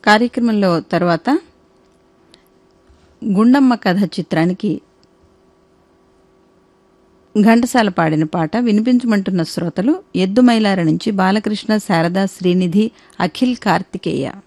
కార్యక్రమంలో తర్వాత గుండమ్మ కథ చిత్రానికి ఘంటసాల పాడిన పాట వినిపించమంటున్న శ్రోతలు ఎద్దుమైలార నుంచి బాలకృష్ణ, శారదా, శ్రీనిధి, అఖిల్, కార్తికేయ.